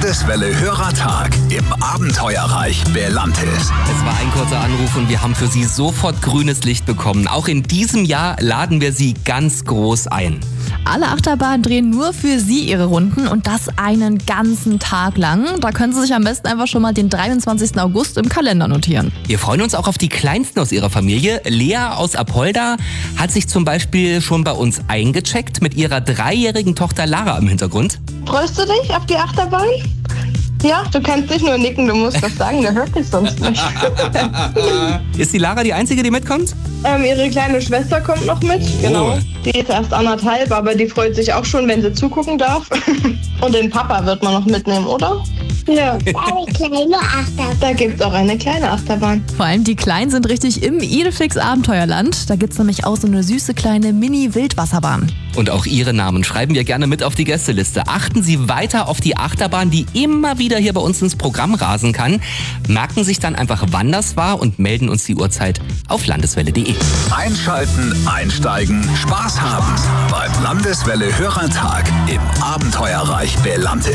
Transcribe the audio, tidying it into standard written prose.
Landeswelle Hörertag im Abenteuerreich Belantis. Es war ein kurzer Anruf und wir haben für Sie sofort grünes Licht bekommen. Auch in diesem Jahr laden wir Sie ganz groß ein. Alle Achterbahnen drehen nur für Sie ihre Runden und das einen ganzen Tag lang. Da können Sie sich am besten einfach schon mal den 23. August im Kalender notieren. Wir freuen uns auch auf die Kleinsten aus Ihrer Familie. Lea aus Apolda hat sich zum Beispiel schon bei uns eingecheckt mit ihrer 3-jährigen Tochter Lara im Hintergrund. Freust du dich auf die Achterbahn? Ja, du kannst nicht nur nicken, du musst das sagen, der hört dich sonst nicht. Ist die Lara die Einzige, die mitkommt? Ihre kleine Schwester kommt noch mit, genau. Die ist erst 1,5, aber die freut sich auch schon, wenn sie zugucken darf. Und den Papa wird man noch mitnehmen, oder? Ja. Eine kleine Achterbahn. Da gibt's auch eine kleine Achterbahn. Vor allem die Kleinen sind richtig im Idefix Abenteuerland. Da gibt's nämlich auch so eine süße kleine Mini-Wildwasserbahn. Und auch Ihre Namen schreiben wir gerne mit auf die Gästeliste. Achten Sie weiter auf die Achterbahn, die immer wieder hier bei uns ins Programm rasen kann. Merken sich dann einfach, wann das war und melden uns die Uhrzeit auf landeswelle.de. Einschalten, einsteigen, Spaß haben beim Landeswelle Hörertag im Abenteuerreich Belantis.